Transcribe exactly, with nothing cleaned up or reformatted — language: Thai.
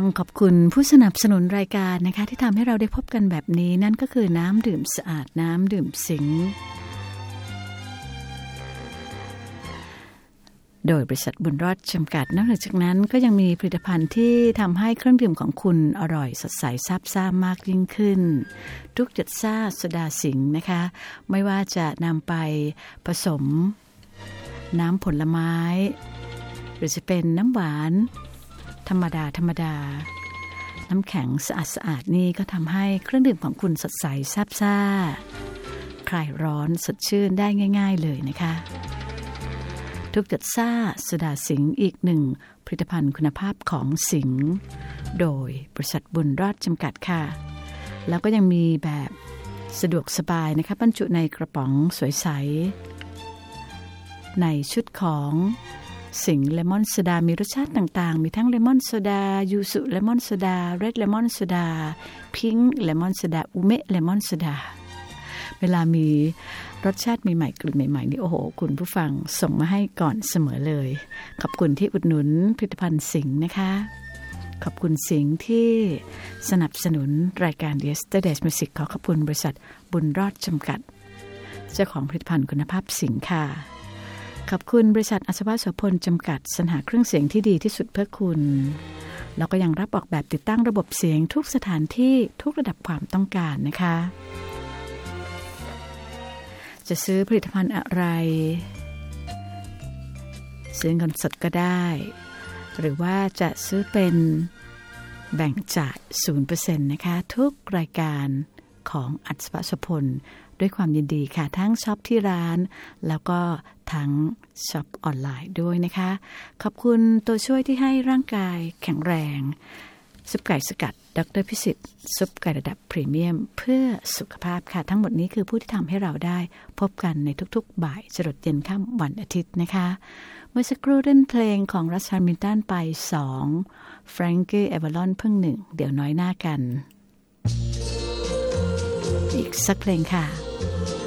ขอบคุณผู้สนับสนุนรายการนะคะที่ทำให้เราได้พบกันแบบนี้นั่นก็คือน้ำดื่มสะอาดน้ำดื่มสิงโดยบริษัทบุญรอดจำกัดนอกจากนั้นก็ยังมีผลิตภัณฑ์ที่ทำให้เครื่องดื่มของคุณอร่อยสดใสซาบซ่ามากยิ่งขึ้นทุกจัดซ่าโซดาสิงนะคะไม่ว่าจะนำไปผสมน้ำผลไม้หรือจะเป็นน้ำหวานธรรมดาธรรมดาน้ำแข็งสะอาดสะอาดนี่ก็ทำให้เครื่องดื่มของคุณสดใสซาบซ่าคลายร้อนสดชื่นได้ง่ายๆเลยนะคะทุกจัดซ่าโซดาสิงห์อีกหนึ่งผลิตภัณฑ์คุณภาพของสิงห์โดยบริษัทบุญรอดจำกัดค่ะแล้วก็ยังมีแบบสะดวกสบายนะคะบรรจุในกระป๋องสวยใสในชุดของสิงห์เลมอนโซดามีรสชาติต่างๆมีทั้งเลมอนโซดายูสุเลมอนโซดาเรดเลมอนโซดาพิงค์เลมอนโซดาอุเมะเลมอนโซดาเวลามีรสชาติใหม่ๆกลิ่นใหม่ๆนี่โอ้โหคุณผู้ฟังส่งมาให้ก่อนเสมอเลยขอบคุณที่อุดหนุนผลิตภัณฑ์สิงห์นะคะขอบคุณสิงห์ที่สนับสนุนรายการ Yesterday's Music ขอขอบคุณบริษัทบุญรอดจำกัดเจ้าของผลิตภัณฑ์คุณภาพสิงห์ค่ะขอบคุณบริษัทอัศวะโสพลจำกัดสรรหาเครื่องเสียงที่ดีที่สุดเพื่อคุณแล้วก็ยังรับออกแบบติดตั้งระบบเสียงทุกสถานที่ทุกระดับความต้องการนะคะจะซื้อผลิตภัณฑ์อะไรซื้อเงินสดก็ได้หรือว่าจะซื้อเป็นแบ่งจ่าย ศูนย์เปอร์เซ็นต์ นะคะทุกรายการของอัศวะโสพลด้วยความยินดีค่ะทั้งช็อปที่ร้านแล้วก็ทั้งช็อปออนไลน์ด้วยนะคะขอบคุณตัวช่วยที่ให้ร่างกายแข็งแรงซุปไก่สกัดดร.พิสิทธิ์ซุปไก่ระดับพรีเมียมเพื่อสุขภาพค่ะทั้งหมดนี้คือผู้ที่ทำให้เราได้พบกันในทุกๆบ่ายจรดเย็นค่ำวันอาทิตย์นะคะเมื่อสักครู่เล่นเพลงของรัชแฮมิลตันไปสองแฟรงกี้เอเวอรอนเพิ่งหนึ่งเดี๋ยวน้อยหน้ากันอีกสักเพลงค่ะ